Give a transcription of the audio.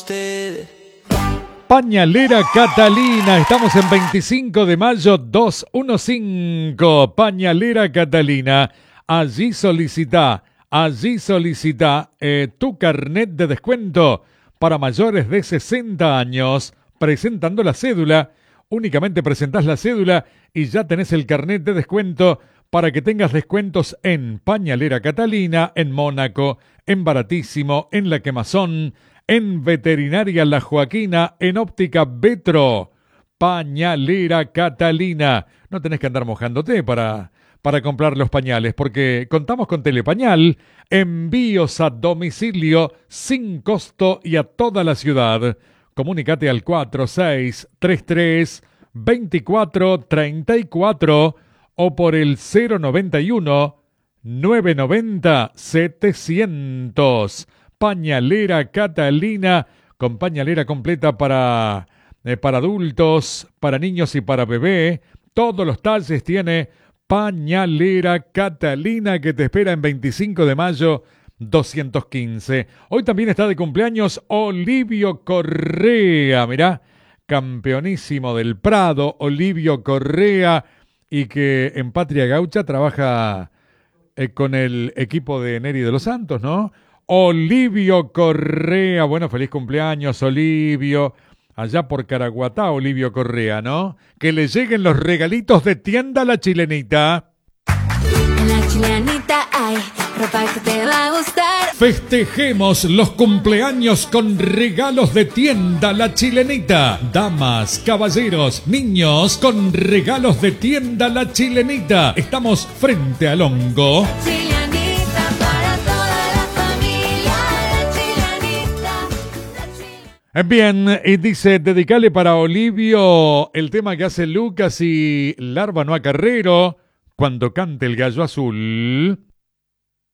usted. Pañalera Catalina, estamos en 25 de mayo 215. Pañalera Catalina, allí solicita tu carnet de descuento para mayores de 60 años, presentando la cédula. Únicamente presentás la cédula y ya tenés el carnet de descuento para que tengas descuentos en Pañalera Catalina, en Mónaco, en Baratísimo, en La Quemazón, en Veterinaria La Joaquina, en Óptica Vetro. Pañalera Catalina. No tenés que andar mojándote para comprar los pañales, porque contamos con Telepañal, envíos a domicilio sin costo y a toda la ciudad. Comunícate al 4633-2434 o por el 091-990-700. Pañalera Catalina, con pañalera completa para adultos, para niños y para bebé. Todos los talles tiene Pañalera Catalina, que te espera en 25 de mayo 215. Hoy también está de cumpleaños Olivio Correa, mirá, campeonísimo del Prado, Olivio Correa, y que en Patria Gaucha trabaja con el equipo de Neri de los Santos, ¿no? Olivio Correa, bueno, feliz cumpleaños, Olivio. Allá por Caraguatá, Olivio Correa, ¿no? Que le lleguen los regalitos de Tienda La Chilenita. En La Chilenita hay ropa que te va a gustar. Festejemos los cumpleaños con regalos de Tienda La Chilenita. Damas, caballeros, niños, con regalos de Tienda La Chilenita. Estamos frente al Hongo. Chilenita para toda la familia. La Chilenita. Bien, y dice, dedicale para Olivio el tema que hace Lucas y Larvano a Carrero cuando cante el gallo azul.